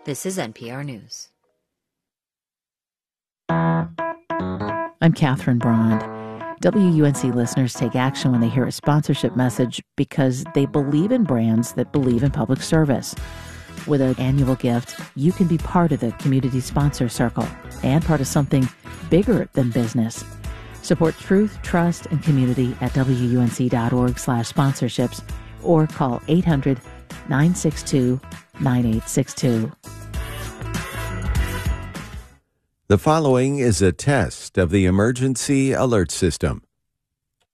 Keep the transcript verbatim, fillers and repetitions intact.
This is N P R News. I'm Catherine Brond. W U N C listeners take action when they hear a sponsorship message because they believe in brands that believe in public service. With an annual gift, you can be part of the Community Sponsor Circle and part of something bigger than business. Support truth, trust, and community at wuunc.org slash sponsorships or call eight hundred, nine six two, nine eight six two. The following is a test of the emergency alert system.